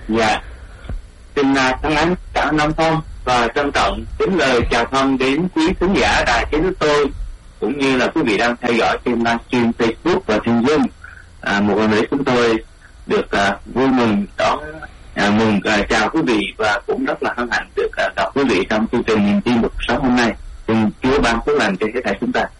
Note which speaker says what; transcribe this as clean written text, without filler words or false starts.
Speaker 1: Dạ, xin thân ái cảm ơn ông Phong và trân trọng kính lời chào thân đến quý khán giả đài Kiến Thức Tôi, cũng như là quý vị đang theo dõi trên livestream Facebook và trên Zoom. Một lần nữa chúng tôi được vui mừng đón chào quý vị, và cũng rất là hân hạnh được gặp quý vị trong chương trình Niềm Tin Cuộc Sống hôm nay. Xin Chúa ban phước lành cho hết thảy chúng ta.